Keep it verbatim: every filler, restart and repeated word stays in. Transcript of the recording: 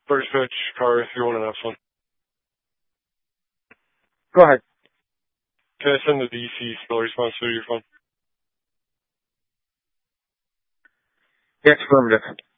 First pitch, car, three one and F one. Go ahead. Can I send the D C spell response through your phone? Yes, affirmative.